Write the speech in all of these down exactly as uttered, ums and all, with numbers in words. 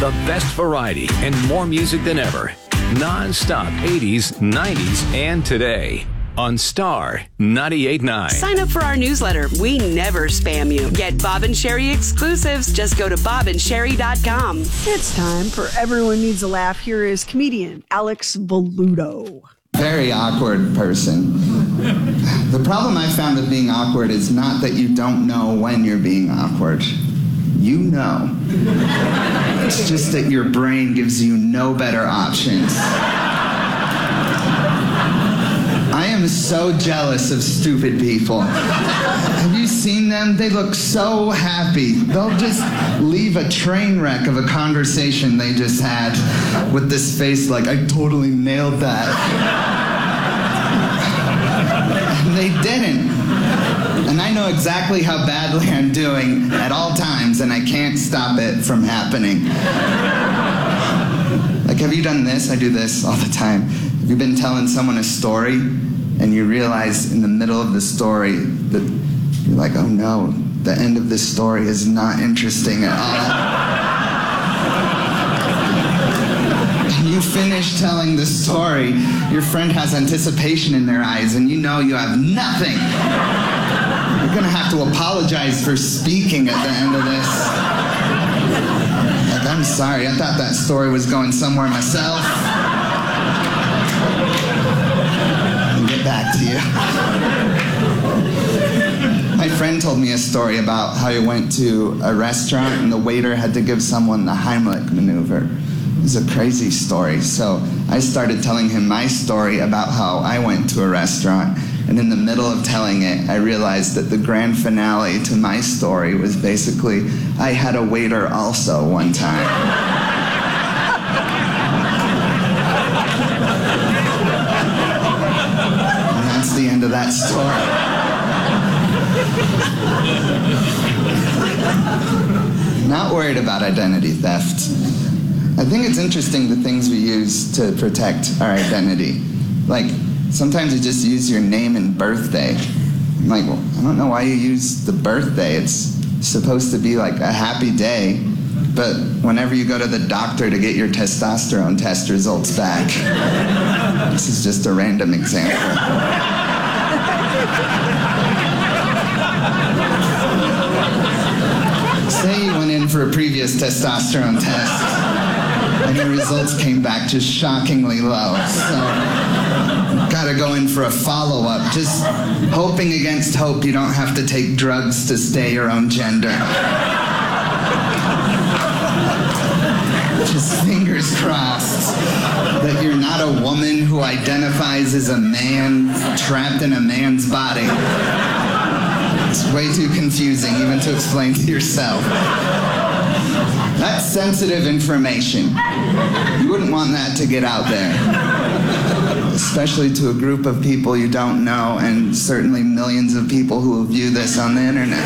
The best variety and more music than ever. Non-stop eighties, nineties, and today on Star ninety-eight point nine. Sign up for our newsletter. We never spam you. Get Bob and Sherry exclusives. Just go to bob and sherry dot com. It's time for Everyone Needs a Laugh. Here is comedian Alex Voluto. Very awkward person. The problem I found with being awkward is not that you don't know when you're being awkward. You know. It's just that your brain gives you no better options. I am so jealous of stupid people. Have you seen them? They look so happy. They'll just leave a train wreck of a conversation they just had with this face like, I totally nailed that. And they didn't. And I know exactly how badly I'm doing at all times, and I can't stop it from happening. Like, have you done this? I do this all the time. Have you been telling someone a story, and you realize in the middle of the story that you're like, oh no, the end of this story is not interesting at all. And you finish telling the story, your friend has anticipation in their eyes, and you know you have nothing. You're gonna have to apologize for speaking at the end of this. Like, I'm sorry, I thought that story was going somewhere myself. I'll get back to you. My friend told me a story about how he went to a restaurant and the waiter had to give someone the Heimlich maneuver. It was a crazy story. So I started telling him my story about how I went to a restaurant, and in the middle of telling it, I realized that the grand finale to my story was basically, I had a waiter also one time. And that's the end of that story. Not worried about identity theft. I think it's interesting the things we use to protect our identity. Like, sometimes you just use your name and birthday. I'm like, well, I don't know why you use the birthday. It's supposed to be like a happy day, but whenever you go to the doctor to get your testosterone test results back, this is just a random example. Say you went in for a previous testosterone test, and your results came back just shockingly low. So, gotta go in for a follow-up. Just hoping against hope you don't have to take drugs to stay your own gender. Just fingers crossed that you're not a woman who identifies as a man trapped in a man's body. It's way too confusing even to explain to yourself. That's sensitive information. You wouldn't want that to get out there. Especially to a group of people you don't know, and certainly millions of people who will view this on the internet.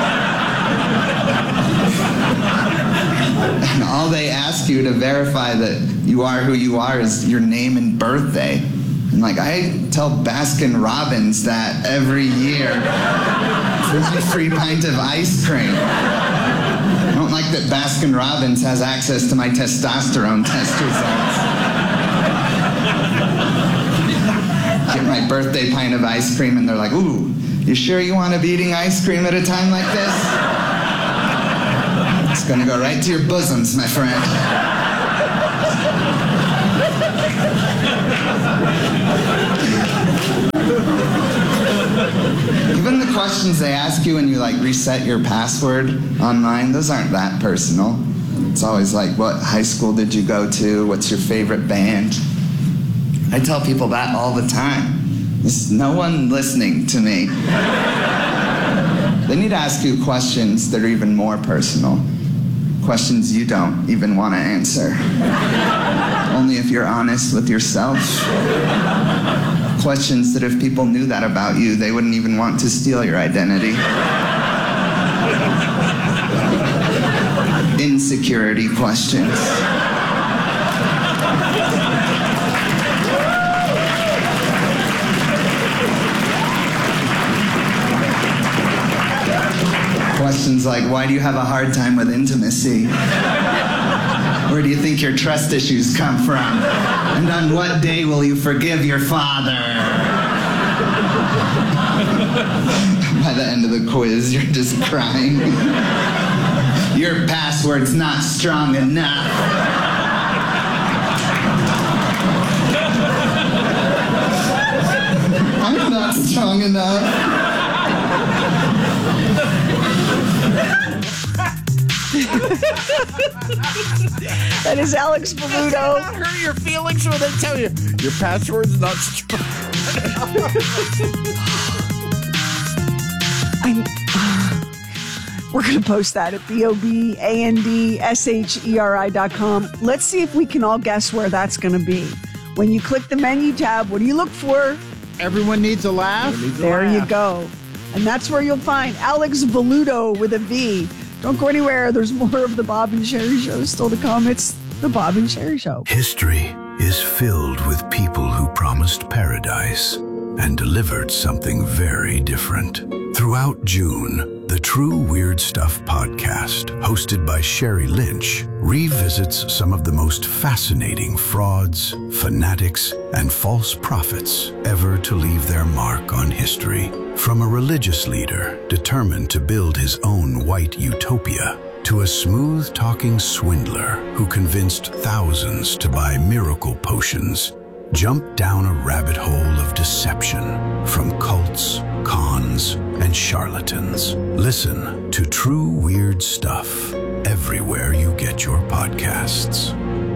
And all they ask you to verify that you are who you are is your name and birthday. And like, I tell Baskin Robbins that every year for a free pint of ice cream. I don't like that Baskin Robbins has access to my testosterone test results. Get my birthday pint of ice cream and they're like, ooh, you sure you want to be eating ice cream at a time like this? It's gonna go right to your bosoms, my friend. Even the questions they ask you when you like reset your password online, those aren't that personal. It's always like, what high school did you go to? What's your favorite band? I tell people that all the time. There's no one listening to me. They need to ask you questions that are even more personal. Questions you don't even want to answer. Only if you're honest with yourself. Questions that if people knew that about you, they wouldn't even want to steal your identity. Insecurity questions. Questions like, why do you have a hard time with intimacy? Where do you think your trust issues come from? And on what day will you forgive your father? By the end of the quiz, you're just crying. Your password's not strong enough. I'm not strong enough. That is Alex Bellutto. Not hurt your feelings when they tell you your password's not strong. I'm, uh, we're going to post that at B O B A N D S H E R I dot com. Let's see if we can all guess where that's going to be. When you click the menu tab, what do you look for? Everyone needs a laugh. Needs a there laugh. you go. And that's where you'll find Alex Bellutto with a V. Don't go anywhere. There's more of the Bob and Sherry Show still to come. It's the Bob and Sherry Show. History is filled with people who promised paradise and delivered something very different. Throughout June, the True Weird Stuff podcast, hosted by Sherry Lynch, revisits some of the most fascinating frauds, fanatics, and false prophets ever to leave their mark on history. From a religious leader determined to build his own white utopia, to a smooth-talking swindler who convinced thousands to buy miracle potions, jump down a rabbit hole of deception from cults, cons, and charlatans. Listen to True Weird Stuff everywhere you get your podcasts.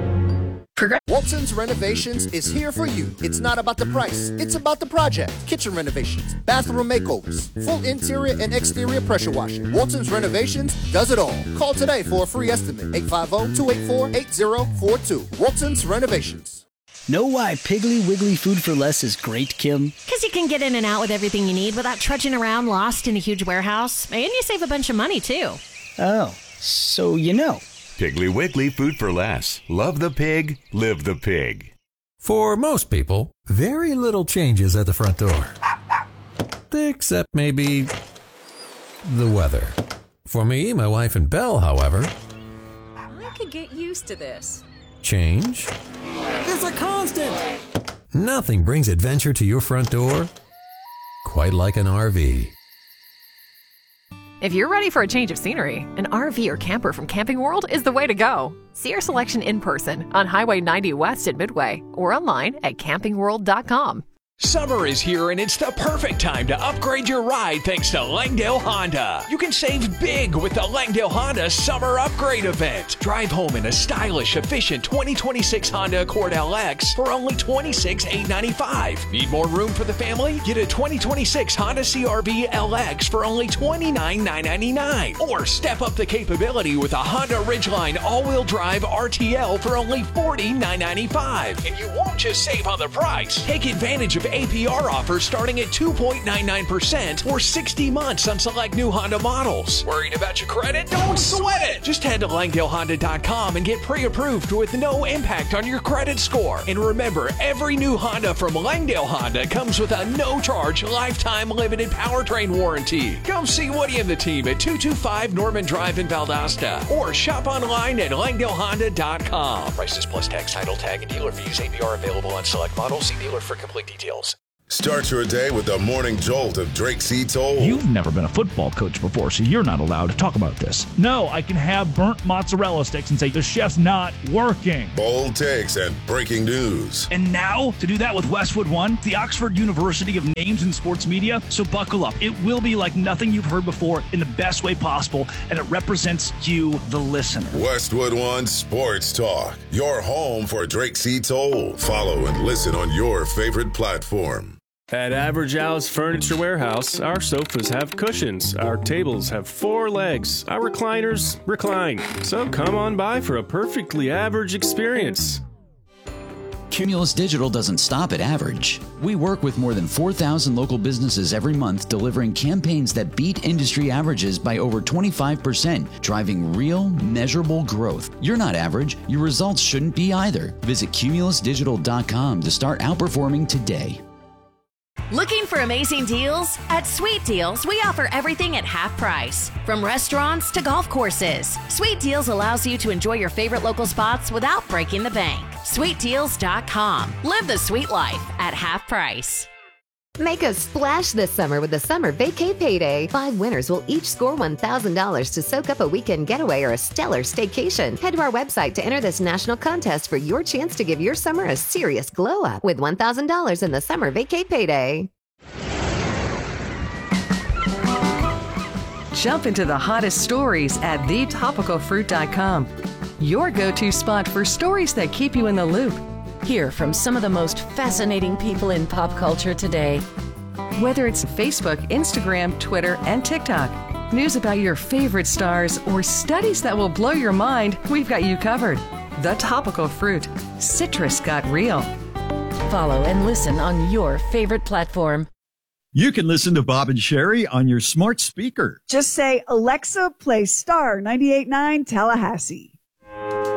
Walton's Renovations is here for you. It's not about the price, it's about the project. Kitchen renovations, bathroom makeovers, full interior and exterior pressure washing. Walton's Renovations does it all. Call today for a free estimate. eight five zero, two eight four, eight zero four two. Walton's Renovations. Know why Piggly Wiggly Food for Less is great, Kim? Because you can get in and out with everything you need without trudging around lost in a huge warehouse. And you save a bunch of money, too. Oh, so you know. Piggly Wiggly Food for Less. Love the pig, live the pig. For most people, very little changes at the front door. Except maybe the weather. For me, my wife, and Belle, however, I could get used to this. Change. It's a constant. Nothing brings adventure to your front door quite like an R V. If you're ready for a change of scenery, an R V or camper from Camping World is the way to go. See our selection in person on Highway ninety West at Midway or online at camping world dot com. Summer is here and it's the perfect time to upgrade your ride thanks to Langdale Honda. You can save big with the Langdale Honda Summer Upgrade Event. Drive home in a stylish, efficient twenty twenty-six Honda Accord L X for only twenty-six thousand eight hundred ninety-five dollars. Need more room for the family? Get a twenty twenty-six Honda C R V L X for only twenty-nine thousand nine hundred ninety-nine dollars. Or step up the capability with a Honda Ridgeline all-wheel drive R T L for only forty thousand nine hundred ninety-five dollars. And you won't just save on the price. Take advantage of A P R offers starting at two point nine nine percent or sixty months on select new Honda models. Worried about your credit? Don't sweat it! Just head to Langdale Honda dot com and get pre-approved with no impact on your credit score. And remember, every new Honda from Langdale Honda comes with a no-charge lifetime limited powertrain warranty. Come see Woody and the team at two two five Norman Drive in Valdosta or shop online at Langdale Honda dot com. Prices plus tax, title, tag, and dealer fees. A P R available on select models. See dealer for complete details. Start your day with the morning jolt of Drake C. Toll. You've never been a football coach before, so you're not allowed to talk about this. No, I can have burnt mozzarella sticks and say the chef's not working. Bold takes and breaking news. And now, to do that with Westwood One, the Oxford University of Names in Sports Media. So buckle up. It will be like nothing you've heard before in the best way possible, and it represents you, the listener. Westwood One Sports Talk, your home for Drake C. Toll. Follow and listen on your favorite platform. At Average Al's Furniture Warehouse, our sofas have cushions, our tables have four legs, our recliners recline. So come on by for a perfectly average experience. Cumulus Digital doesn't stop at average. We work with more than four thousand local businesses every month, delivering campaigns that beat industry averages by over twenty-five percent, driving real, measurable growth. You're not average. Your results shouldn't be either. Visit cumulus digital dot com to start outperforming today. Looking for amazing deals? At Sweet Deals, we offer everything at half price. From restaurants to golf courses, Sweet Deals allows you to enjoy your favorite local spots without breaking the bank. sweet deals dot com. Live the sweet life at half price. Make a splash this summer with the Summer Vacay Payday. Five winners will each score one thousand dollars to soak up a weekend getaway or a stellar staycation. Head to our website to enter this national contest for your chance to give your summer a serious glow up with one thousand dollars in the Summer Vacay Payday. Jump into the hottest stories at the topical fruit dot com. Your go-to spot for stories that keep you in the loop. Hear from some of the most fascinating people in pop culture today. Whether it's Facebook, Instagram, Twitter, and TikTok, news about your favorite stars, or studies that will blow your mind, we've got you covered. The Topical Fruit. Citrus got real. Follow and listen on your favorite platform. You can listen to Bob and Sherry on your smart speaker. Just say, Alexa, play Star ninety-eight point nine Tallahassee.